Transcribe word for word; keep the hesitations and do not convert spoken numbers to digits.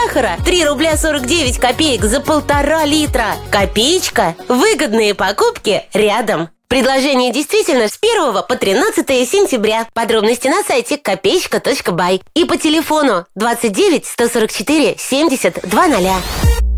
сахара три рубля сорок девять копеек за полтора литра. Копеечка. Выгодные покупки рядом. Предложение действительно с первого по тринадцатое сентября. Подробности на сайте копеечка точка бай и по телефону двадцать девять сто сорок четыре семьдесят два ноля.